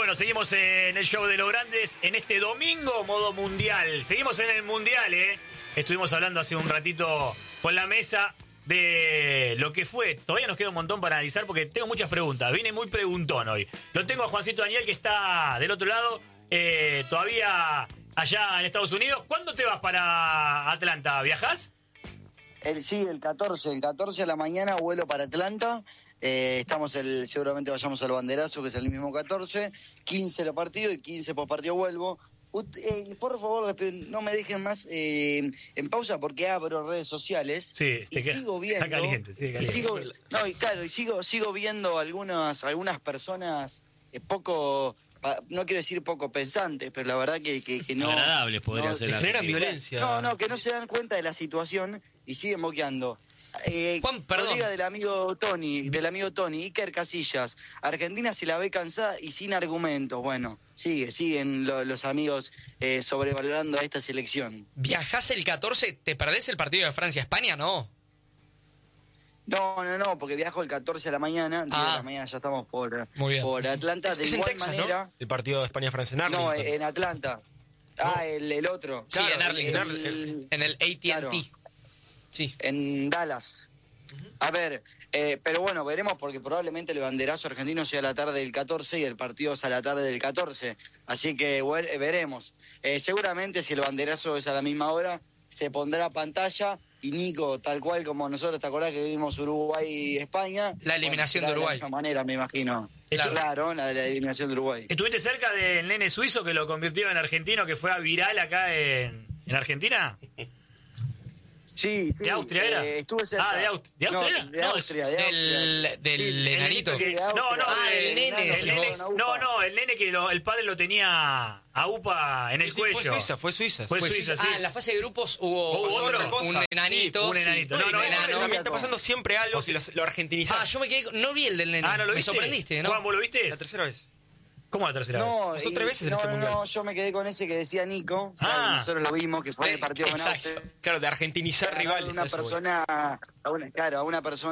Bueno, seguimos en el show de los grandes en este domingo, modo mundial. Seguimos en el mundial, ¿eh? Estuvimos hablando hace un ratito con la mesa de lo que fue. Todavía nos queda un montón para analizar porque tengo muchas preguntas. Vine muy preguntón hoy. Lo tengo a Juancito Daniel, que está del otro lado, todavía allá en Estados Unidos. ¿Cuándo te vas para Atlanta? ¿Viajás? El 14 a la mañana vuelo para Atlanta. Seguramente vayamos al banderazo, que es el mismo 14, 15 el partido y 15 por partido vuelvo. Por favor, no me dejen más en pausa porque abro redes sociales. Sí, y sigo viendo. Está caliente, sí, caliente. Sigo viendo algunas personas poco, no quiero decir poco pensantes, pero la verdad que no. Agradables podría ser. Generan violencia. Que no se dan cuenta de la situación y siguen boqueando. Juan, perdón. Colega del amigo Tony, Iker Casillas. Argentina se la ve cansada y sin argumentos. Bueno, siguen los amigos sobrevalorando a esta selección. ¿Viajás el 14? ¿Te perdés el partido de Francia-España? No. No, porque viajo el 14 a la mañana. El 10 de la mañana ya estamos por Atlanta. Es de en igual Texas, manera. ¿no? El partido de España-Francia en Arlington. No, en Atlanta. No. El otro. Sí, Claro, en Arlington. En el AT&T. Claro. Sí. En Dallas. A ver, pero bueno, veremos porque probablemente el banderazo argentino sea a la tarde del 14 y el partido es a la tarde del 14. Así que veremos. Seguramente si el banderazo es a la misma hora, se pondrá pantalla y Nico, tal cual como nosotros, ¿te acordás que vimos Uruguay y España? La eliminación de Uruguay. De la misma manera, me imagino. Claro, la eliminación de Uruguay. ¿Estuviste cerca del nene suizo que lo convirtió en argentino, que fue a viral acá en Argentina? Sí. ¿De Austria era? Estuve cerca. ¿De Austria era? De Austria. Del enanito. El nene que el padre lo tenía a UPA en el cuello. Fue Suiza. Sí. En la fase de grupos hubo otra cosa. un enanito. Sí, un enanito. También está pasando siempre algo que lo argentinizan. Yo me quedé. No vi el del nene. ¿no lo me viste? sorprendiste, ¿no? Juan, ¿vos lo viste? La tercera vez. ¿Cómo la tercera vez? Pasó 3 veces en este mundial. No, yo me quedé con ese que decía Nico. Nosotros lo vimos, que fue el partido con Exacto. Austria. Claro, de argentinizar rivales. A una persona